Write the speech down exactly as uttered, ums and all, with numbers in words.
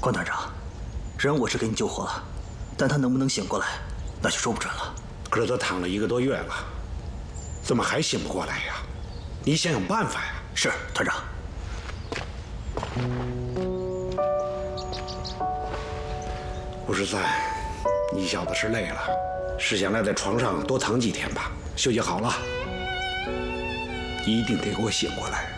关团长，人我是给你救活了，但他能不能醒过来，那就说不准了。 可是他躺了一个多月了，怎么还醒不过来呀？你想想办法呀！ 是，团长。 吴十三，你小子是累了，是想赖在床上多躺几天吧？休息好了，一定得给我醒过来。